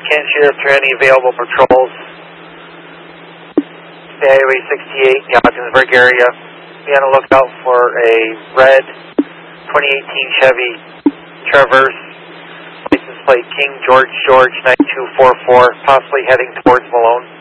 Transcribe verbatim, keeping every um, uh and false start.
Kent Sheriff to any available patrols. Stay Highway sixty-eight, Ogdensburg area. Be on the lookout for a red twenty eighteen Chevy Traverse, license plate King George George nine two four four, possibly heading towards Malone.